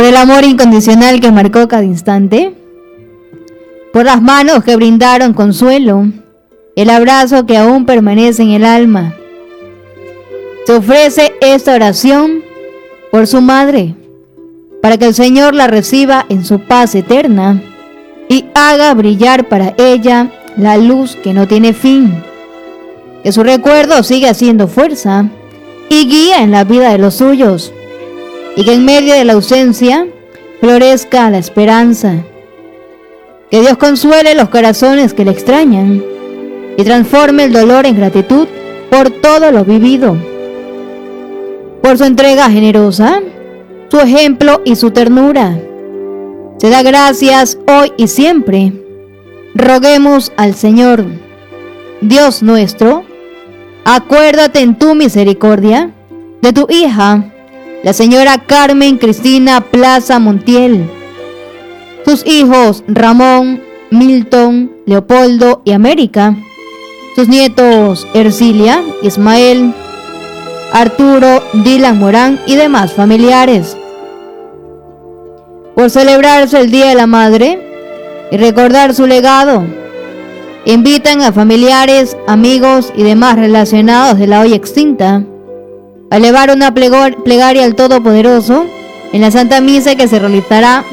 el amor incondicional que marcó cada instante, por las manos que brindaron consuelo, el abrazo que aún permanece en el alma. Se ofrece esta oración por su madre, para que el Señor la reciba en su paz eterna y haga brillar para ella la luz que no tiene fin. Que su recuerdo siga haciendo fuerza y guía en la vida de los suyos, y que en medio de la ausencia florezca la esperanza. Que Dios consuele los corazones que le extrañan y transforme el dolor en gratitud por todo lo vivido. Por su entrega generosa, su ejemplo y su ternura. Se da gracias hoy y siempre. Roguemos al Señor. Dios nuestro, acuérdate en tu misericordia de tu hija, la señora Carmen Cristina Plaza Montiel, sus hijos Ramón, Milton, Leopoldo y América, sus nietos Ercilia, Ismael, Arturo, Dylan Morán y demás familiares. Por celebrarse el Día de la Madre y recordar su legado, invitan a familiares, amigos y demás relacionados de la hoy extinta a elevar una plegaria al Todopoderoso en la Santa Misa que se realizará